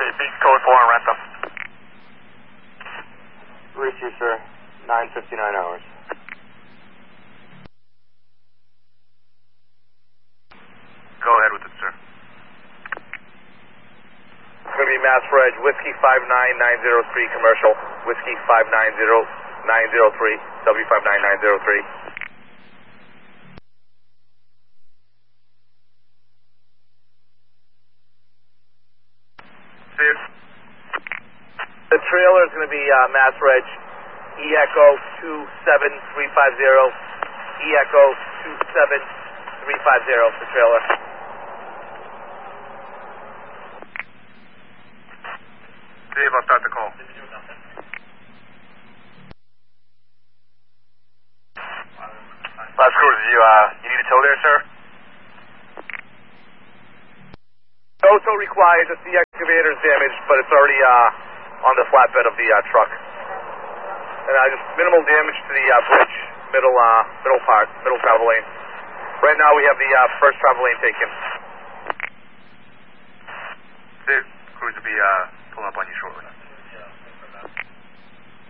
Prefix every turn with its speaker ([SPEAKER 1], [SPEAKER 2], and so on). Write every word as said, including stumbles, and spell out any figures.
[SPEAKER 1] Copy, beat code four on Rantham.
[SPEAKER 2] Reach you, sir. nine fifty-nine hours.
[SPEAKER 1] Go ahead with it, sir.
[SPEAKER 3] It's going to be Mass Reg, Whiskey five nine nine zero three commercial, Whiskey five nine zero nine zero three, W five nine nine zero three.
[SPEAKER 1] Six.
[SPEAKER 3] The trailer is going to be uh, Mass Reg, E Echo two seven three five zero, E Echo two seven three five zero, the trailer.
[SPEAKER 1] Dave, I'll start the call. Last cruise, you, uh, you need a tow there, sir?
[SPEAKER 3] No tow required, just the excavator is damaged, but it's already uh, on the flatbed of the uh, truck. And uh, just minimal damage to the uh, bridge, middle uh, middle part, middle travel lane. Right now we have the uh, first travel lane taken.
[SPEAKER 1] Dave, cruise will be uh, pulling up on you shortly.